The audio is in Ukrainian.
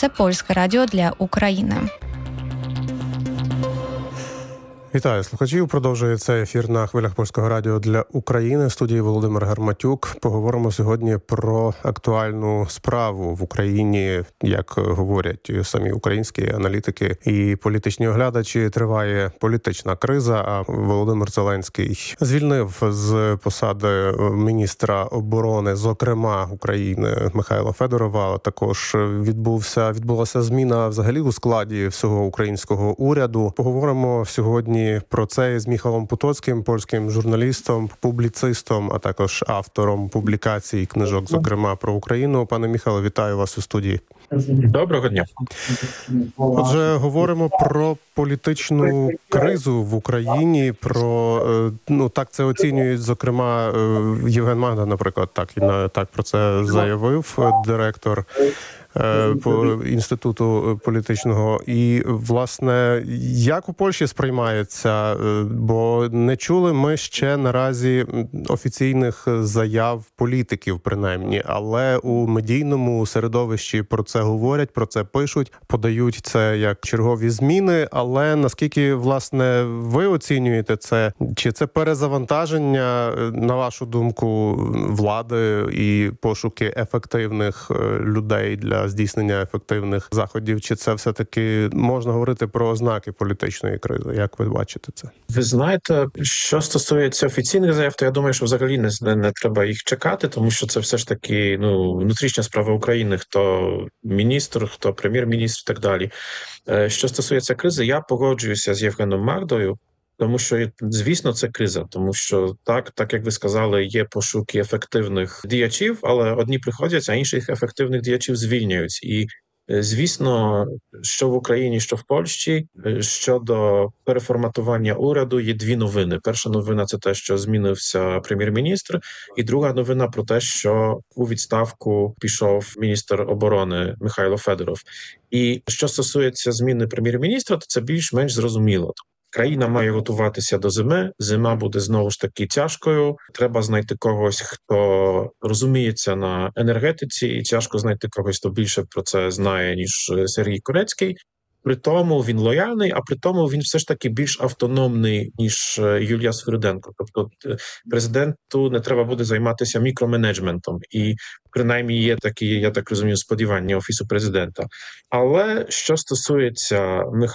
Це Польське радіо для України. Вітаю слухачів. Продовжує цей ефір на хвилях Польського радіо для України. В студії Володимир Гарматюк. Поговоримо сьогодні про актуальну справу в Україні. Як говорять самі українські аналітики і політичні оглядачі, триває політична криза, а Володимир Зеленський звільнив з посади міністра оборони, зокрема України, Михайла Федорова. Також відбулася зміна взагалі у складі всього українського уряду. Поговоримо сьогодні про це з Міхалом Потоцьким, польським журналістом, публіцистом, а також автором публікацій, книжок, зокрема, про Україну. Пане Міхале, вітаю вас у студії. Доброго дня. Отже, говоримо про політичну кризу в Україні, так це оцінюють, зокрема, Євген Магда, наприклад, так про це заявив директор по інституту політичного. І, власне, як у Польщі сприймається? Бо не чули ми ще наразі офіційних заяв політиків, принаймні, але у медійному середовищі про це говорять, про це пишуть, подають це як чергові зміни. Але наскільки, власне, ви оцінюєте це? Чи це перезавантаження, на вашу думку, влади і пошуки ефективних людей для здійснення ефективних заходів? Чи це все-таки можна говорити про ознаки політичної кризи? Як ви бачите це? Ви знаєте, що стосується офіційних заяв, то я думаю, що взагалі не треба їх чекати, тому що це все ж таки внутрішня справа України, хто міністр, хто прем'єр-міністр і так далі. Що стосується кризи, я погоджуюся з Євгеном Магдою, тому що, звісно, це криза, тому що так як ви сказали, є пошуки ефективних діячів, але одні приходять, а інших ефективних діячів звільняють. І, звісно, що в Україні, що в Польщі, щодо переформатування уряду є дві новини. Перша новина – це те, що змінився прем'єр-міністр, і друга новина про те, що у відставку пішов міністр оборони Михайло Федоров. І що стосується зміни прем'єр-міністра, то це більш-менш зрозуміло. Країна має готуватися до зими. Зима буде знову ж таки тяжкою. Треба знайти когось, хто розуміється на енергетиці, і тяжко знайти когось, хто більше про це знає, ніж Сергій Корецький. При тому він лояльний, а при тому він все ж таки більш автономний, ніж Юлія Свириденко. Тобто президенту не треба буде займатися мікроменеджментом. І принаймні є такі, я так розумію, сподівання Офісу президента. Але що стосується